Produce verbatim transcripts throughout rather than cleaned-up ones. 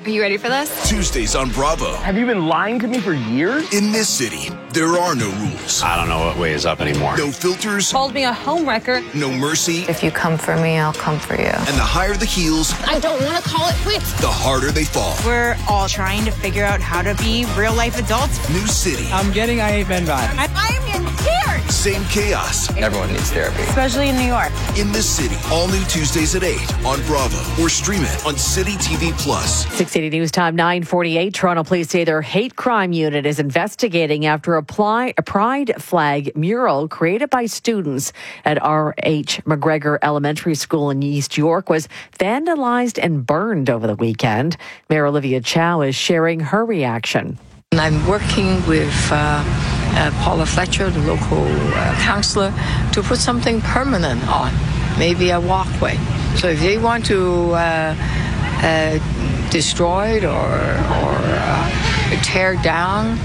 Are you ready for this? Tuesdays on Bravo. Have you been lying to me for years? In this city, there are no rules. I don't know what way is up anymore. No filters. Called me a homewrecker. No mercy. If you come for me, I'll come for you. And the higher the heels, I don't want to call it quits. the harder they fall. We're all trying to figure out how to be real-life adults. New city. I'm getting I Hate Men vibes. I, I'm in tears. Same chaos. Everyone needs therapy. Especially in New York. In this city. All new Tuesdays at eight on Bravo. Or stream it on City T V Plus. six eighty News Time, nine forty-eight. Toronto police say their hate crime unit is investigating after a, pli- a pride flag mural created by students at R H McGregor Elementary School in East York was vandalized and burned over the weekend. Mayor Olivia Chow is sharing her reaction. I'm working with uh, uh, Paula Fletcher, the local uh, councillor, to put something permanent on, maybe a walkway. So if they want to uh, uh, destroy it or, or uh, tear down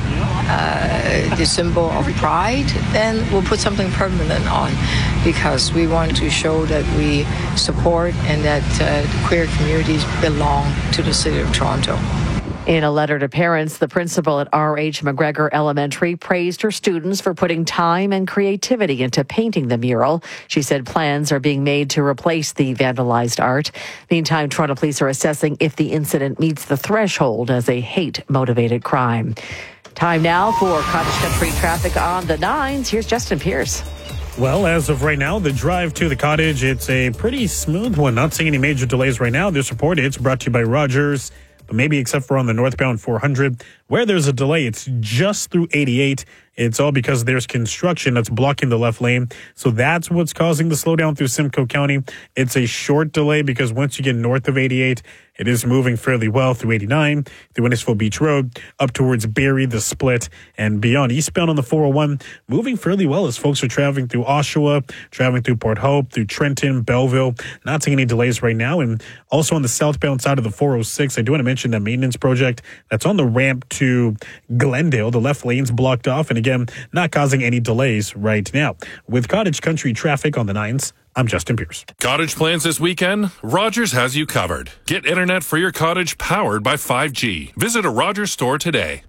uh, the symbol of pride, then we'll put something permanent on, because we want to show that we support and that uh, the queer communities belong to the city of Toronto. In a letter to parents, the principal at R H McGregor Elementary praised her students for putting time and creativity into painting the mural. She said plans are being made to replace the vandalized art. Meantime, Toronto police are assessing if the incident meets the threshold as a hate-motivated crime. Time now for Cottage Country traffic on the nines. Here's Justin Pierce. Well, as of right now, the drive to the cottage, it's a pretty smooth one. Not seeing any major delays right now. This report, it's brought to you by Rogers. But maybe except for on the northbound four hundred, where there's a delay, it's just through eighty-eight. It's all because there's construction that's blocking the left lane. So that's what's causing the slowdown through Simcoe County. It's a short delay because once you get north of eighty-eight, it is moving fairly well through eighty-nine, through Innisfil Beach Road, up towards Barrie, the Split, and beyond. Eastbound on the four oh one, moving fairly well as folks are traveling through Oshawa, traveling through Port Hope, through Trenton, Belleville. Not seeing any delays right now. And also on the southbound side of the four oh six, I do want to mention that maintenance project that's on the ramp to Glendale. The left lane's blocked off, and again, not causing any delays right now. With Cottage Country traffic on the nines, I'm Justin Pierce. Cottage plans this weekend? Rogers has you covered. Get internet for your cottage powered by five G. Visit a Rogers store today.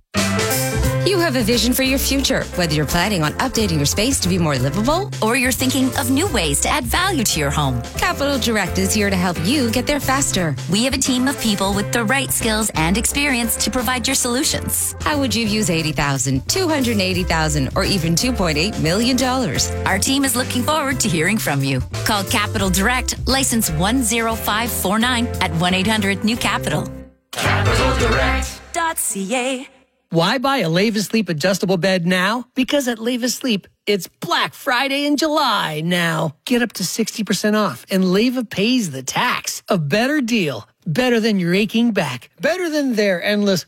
You have a vision for your future, whether you're planning on updating your space to be more livable or you're thinking of new ways to add value to your home. Capital Direct is here to help you get there faster. We have a team of people with the right skills and experience to provide your solutions. How would you use eighty thousand dollars, two hundred eighty thousand dollars, or even two point eight million dollars? Our team is looking forward to hearing from you. Call Capital Direct, license one zero five four nine at one eight hundred new capital. capital direct dot c a. Why buy a Leva Sleep adjustable bed now? Because at Leva Sleep, it's Black Friday in July now. Get up to sixty percent off, and Leva pays the tax. A better deal. Better than your aching back. Better than their endless...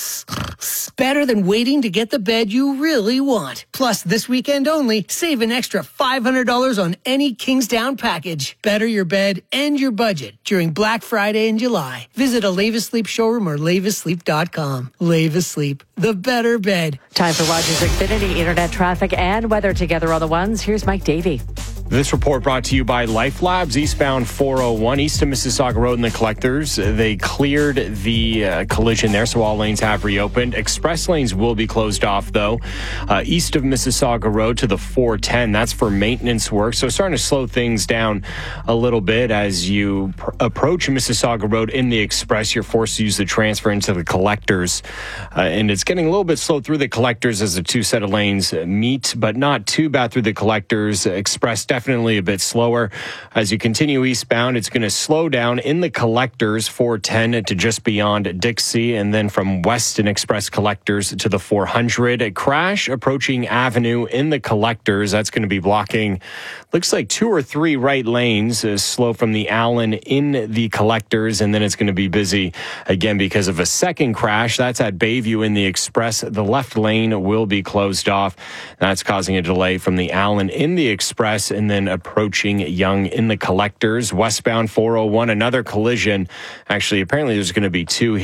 Better than waiting to get the bed you really want. Plus, this weekend only, save an extra five hundred dollars on any Kingsdown package. Better your bed and your budget during Black Friday in July. Visit a Leva Sleep showroom or leva sleep dot com. Leva Sleep, the better bed. Time for Rogers Xfinity internet traffic and weather together on the ones. Here's Mike Davey. This report brought to you by Life Labs, eastbound four oh one, east of Mississauga Road and the Collectors. They cleared the uh, collision there, so all lanes have reopened. Express lanes will be closed off, though. Uh, east of Mississauga Road to the four ten, that's for maintenance work. So starting to slow things down a little bit as you pr- approach Mississauga Road in the Express. You're forced to use the transfer into the Collectors. Uh, and it's getting a little bit slow through the Collectors as the two set of lanes meet, but not too bad through the Collectors. Express definitely Definitely a bit slower. As you continue eastbound, it's going to slow down in the Collectors, four ten to just beyond Dixie, and then from Weston Express Collectors to the four hundred. A crash approaching Avenue in the Collectors. That's going to be blocking, looks like two or three right lanes, uh, slow from the Allen in the Collectors, and then it's going to be busy again because of a second crash. That's at Bayview in the Express. The left lane will be closed off. That's causing a delay from the Allen in the Express, and then approaching Young in the Collectors. Westbound four oh one, another collision. Actually, apparently there's going to be two here.